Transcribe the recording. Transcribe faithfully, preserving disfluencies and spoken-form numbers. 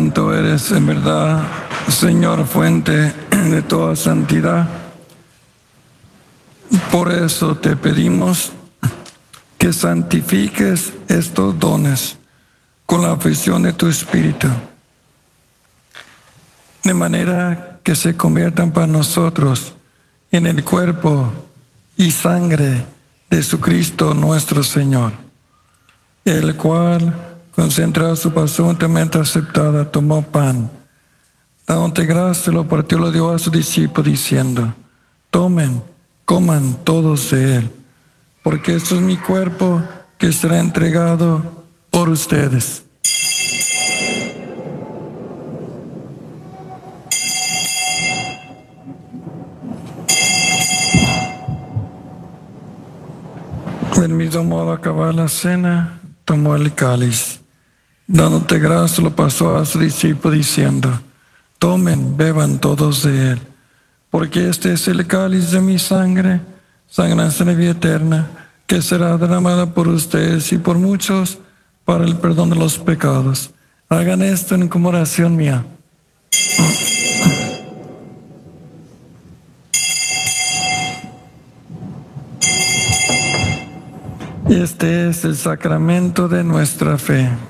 santo eres en verdad, Señor, fuente de toda santidad. Por eso te pedimos que santifiques estos dones con la aflicción de tu Espíritu, de manera que se conviertan para nosotros en el cuerpo y sangre de Jesucristo nuestro Señor, el cual, concentrado su pasión mente aceptada, tomó pan, dándote gracias, lo partió, lo dio a sus discípulos, diciendo: tomen, coman todos de él, porque esto es mi cuerpo que será entregado por ustedes. Del mismo modo, acabada la cena, tomó el cáliz, dándote gracias, lo pasó a sus discípulos, diciendo: tomen, beban todos de él, porque este es el cáliz de mi sangre, sangre de la vida eterna, que será derramada por ustedes y por muchos para el perdón de los pecados. Hagan esto en conmemoración mía. Este es el sacramento de nuestra fe.